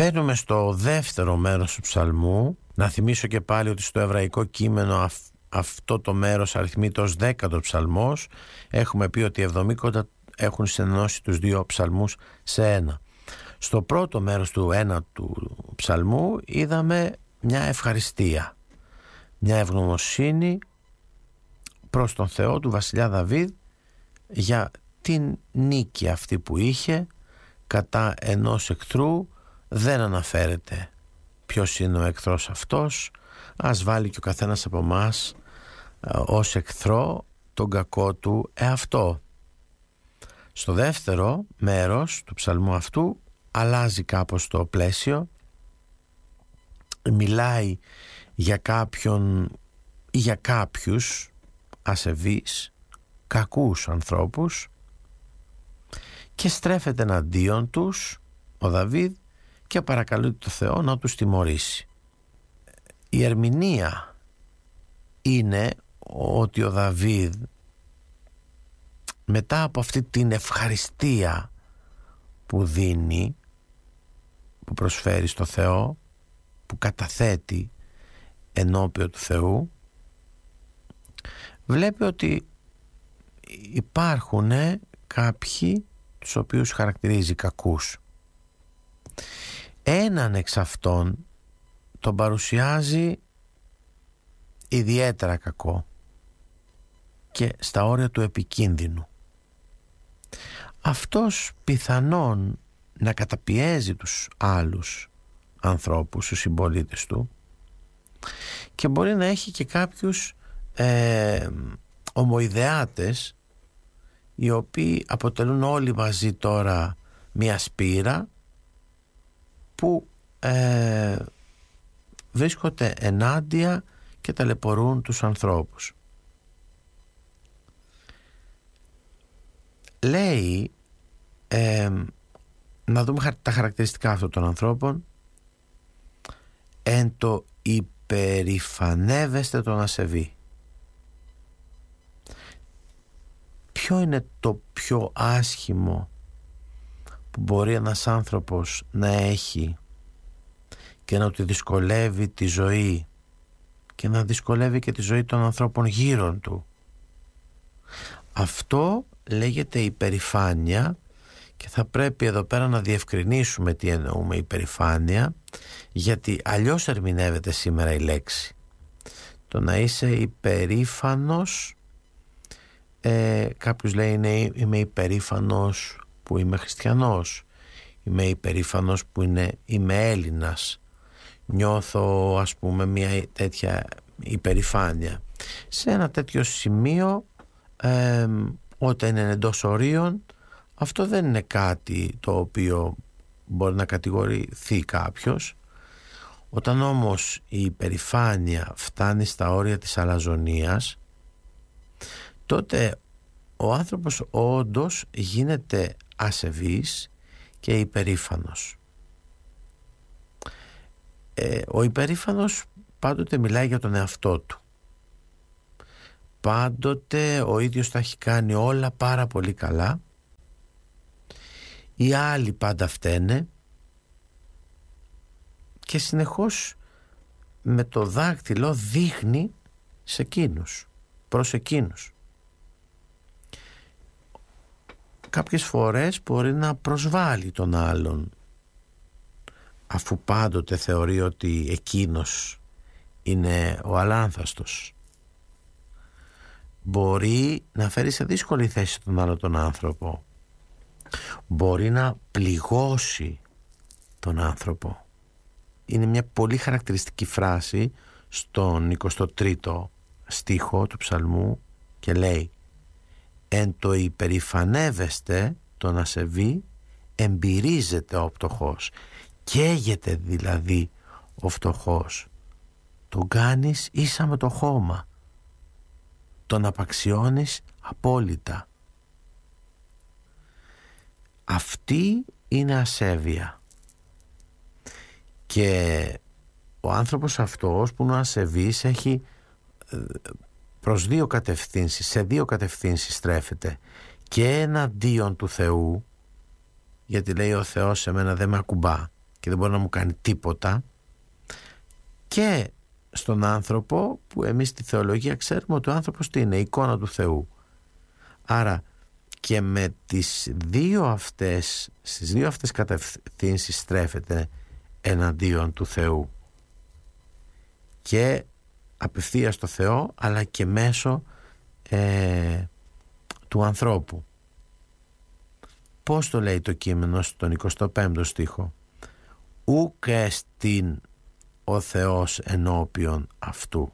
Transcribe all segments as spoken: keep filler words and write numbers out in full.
Μπαίνουμε στο δεύτερο μέρος του ψαλμού. Να θυμίσω και πάλι ότι στο εβραϊκό κείμενο αυ, αυτό το μέρος αριθμείται ως δέκατο ψαλμός. Έχουμε πει ότι οι εβδομήκοντα έχουν συνενώσει τους δύο ψαλμούς σε ένα. Στο πρώτο μέρος του ένα του ψαλμού είδαμε μια ευχαριστία, μια ευγνωμοσύνη προς τον Θεό του βασιλιά Δαβίδ για την νίκη αυτή που είχε κατά ενός εχθρού. Δεν αναφέρεται ποιος είναι ο εχθρός αυτός. Ας βάλει και ο καθένας από εμάς ως εχθρό τον κακό του εαυτό. Στο δεύτερο μέρος του ψαλμού αυτού αλλάζει κάπως το πλαίσιο. Μιλάει για κάποιον ή για κάποιους ασεβείς, κακούς ανθρώπους και στρέφεται εναντίον τους ο Δαβίδ και παρακαλεί το Θεό να τους τιμωρήσει. Η ερμηνεία είναι ότι ο Δαβίδ, μετά από αυτή την ευχαριστία που δίνει, που προσφέρει στο Θεό, που καταθέτει ενώπιον του Θεού, βλέπει ότι υπάρχουν κάποιοι τους οποίους χαρακτηρίζει κακούς. Έναν εξ αυτών τον παρουσιάζει ιδιαίτερα κακό και στα όρια του επικίνδυνου. Αυτός πιθανόν να καταπιέζει τους άλλους ανθρώπους, τους συμπολίτες του, και μπορεί να έχει και κάποιους ε, ομοειδεάτες οι οποίοι αποτελούν όλοι μαζί τώρα μια σπήρα που ε, βρίσκονται ενάντια και ταλαιπωρούν τους ανθρώπους. Λέει ε, να δούμε τα χαρακτηριστικά αυτών των ανθρώπων. Εν το υπερηφανεύεστε τον ασεβή. Ποιο είναι το πιο άσχημο που μπορεί ένας άνθρωπος να έχει και να του δυσκολεύει τη ζωή και να δυσκολεύει και τη ζωή των ανθρώπων γύρω του? Αυτό λέγεται υπερηφάνεια, και θα πρέπει εδώ πέρα να διευκρινίσουμε τι εννοούμε υπερηφάνεια, γιατί αλλιώς ερμηνεύεται σήμερα η λέξη. Το να είσαι υπερήφανος, ε, κάποιος λέει είναι, είμαι υπερήφανος που είμαι χριστιανός, είμαι υπερήφανος που είναι, είμαι Έλληνας, νιώθω ας πούμε μια τέτοια υπερηφάνεια. Σε ένα τέτοιο σημείο, ε, όταν είναι εντός ορίων, αυτό δεν είναι κάτι το οποίο μπορεί να κατηγορηθεί κάποιος. Όταν όμως η υπερηφάνεια φτάνει στα όρια της αλαζονίας, τότε ο άνθρωπος όντως γίνεται ασεβής και υπερήφανος. Ε, ο υπερήφανος πάντοτε μιλάει για τον εαυτό του. Πάντοτε ο ίδιος τα έχει κάνει όλα πάρα πολύ καλά. Οι άλλοι πάντα φταίνε και συνεχώς με το δάκτυλο δείχνει σε εκείνους, προς εκείνους. Κάποιες φορές μπορεί να προσβάλλει τον άλλον, αφού πάντοτε θεωρεί ότι εκείνος είναι ο αλάνθαστος. Μπορεί να φέρει σε δύσκολη θέση τον άλλο τον άνθρωπο. Μπορεί να πληγώσει τον άνθρωπο. Είναι μια πολύ χαρακτηριστική φράση στον εικοστό τρίτο στίχο του ψαλμού και λέει: «Εν το υπερηφανεύεστε τον ασεβή, εμπειρίζεται ο φτωχός». Καίγεται δηλαδή ο φτωχός. Τον κάνεις ίσα με το χώμα. Τον απαξιώνεις απόλυτα. Αυτή είναι ασέβεια. Και ο άνθρωπος αυτός που είναι ασεβής έχει προς δύο κατευθύνσεις, σε δύο κατευθύνσεις στρέφεται. Και εναντίον του Θεού, γιατί λέει ο Θεός σε μένα δεν με ακουμπά, και δεν μπορεί να μου κάνει τίποτα, και στον άνθρωπο που εμείς στη θεολογία ξέρουμε ότι ο άνθρωπος τι είναι, η εικόνα του Θεού. Άρα και με τις δύο αυτές, στις δύο αυτές κατευθύνσεις στρέφεται εναντίον του Θεού, και απευθείας στο Θεό αλλά και μέσω ε, του ανθρώπου. Πώς το λέει το κείμενο στον εικοστό πέμπτο στίχο? Ουκ εστιν ο Θεός ενώπιον αυτού.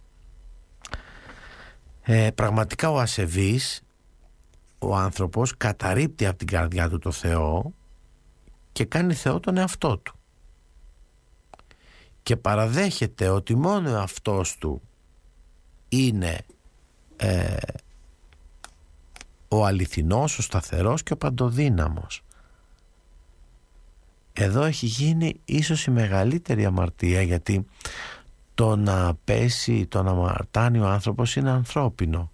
Ε, πραγματικά ο ασεβής, ο άνθρωπος, καταρρίπτει από την καρδιά του το Θεό και κάνει Θεό τον εαυτό του και παραδέχεται ότι μόνο ο εαυτός του είναι ε, ο αληθινός, ο σταθερός και ο παντοδύναμος. Εδώ έχει γίνει ίσως η μεγαλύτερη αμαρτία, γιατί το να πέσει, το να αμαρτάνει ο άνθρωπος είναι ανθρώπινο.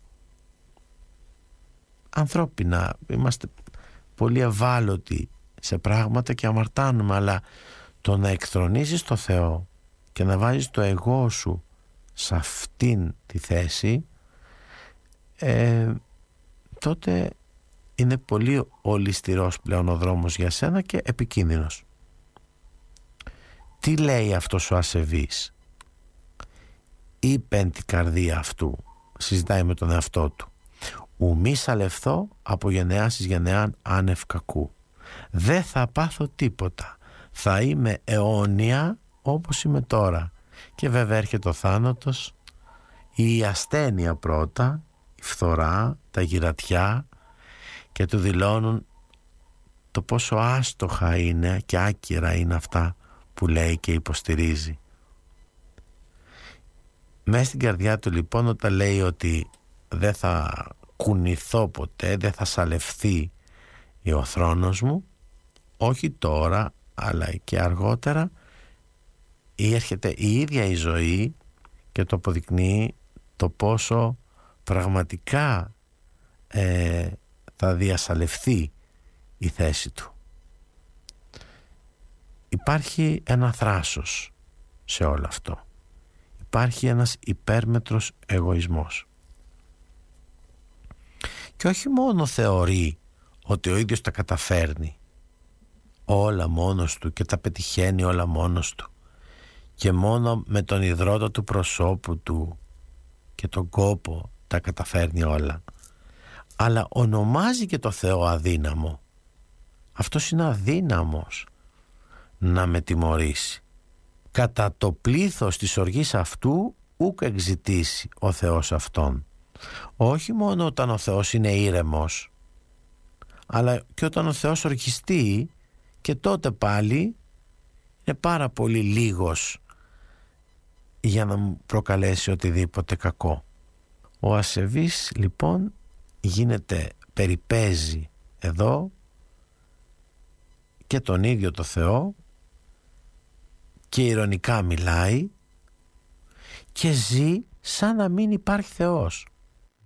Ανθρώπινα είμαστε πολύ ευάλωτοι σε πράγματα και αμαρτάνουμε, αλλά το να εκθρονίζεις το Θεό και να βάζεις το εγώ σου σε αυτήν τη θέση, ε, τότε είναι πολύ ολισθηρός πλέον ο δρόμος για σένα και επικίνδυνος. Τι λέει αυτός ο ασεβής? Είπεν την καρδία αυτού, συζητάει με τον εαυτό του, ου μη σαλευθώ από γενεάς εις γενεάν άνευ κακού. Δεν θα πάθω τίποτα, θα είμαι αιώνια όπως είμαι τώρα. Και βέβαια έρχεται ο θάνατος, η ασθένεια πρώτα, η φθορά, τα γυρατιά, και του δηλώνουν το πόσο άστοχα είναι και άκυρα είναι αυτά που λέει και υποστηρίζει. Μέσα στην καρδιά του λοιπόν, όταν λέει ότι δεν θα κουνηθώ ποτέ, δεν θα σαλευθεί ο θρόνος μου, όχι τώρα αλλά και αργότερα, έρχεται η ίδια η ζωή και το αποδεικνύει το πόσο πραγματικά ε, θα διασαλευθεί η θέση του. Υπάρχει ένα θράσος σε όλο αυτό. Υπάρχει ένας υπέρμετρος εγωισμός. Και όχι μόνο θεωρεί ότι ο ίδιος τα καταφέρνει όλα μόνος του και τα πετυχαίνει όλα μόνος του και μόνο με τον ιδρώτα του προσώπου του και τον κόπο τα καταφέρνει όλα, αλλά ονομάζει και το Θεό αδύναμο. Αυτός είναι αδύναμος να με τιμωρήσει. Κατά το πλήθος της οργής αυτού ουκ εξητήσει ο Θεός αυτόν. Όχι μόνο όταν ο Θεός είναι ήρεμος, αλλά και όταν ο Θεός οργιστεί, και τότε πάλι είναι πάρα πολύ λίγος για να μου προκαλέσει οτιδήποτε κακό. Ο ασεβής λοιπόν γίνεται, περιπέζει εδώ και τον ίδιο το Θεό και ειρωνικά μιλάει και ζει σαν να μην υπάρχει Θεός.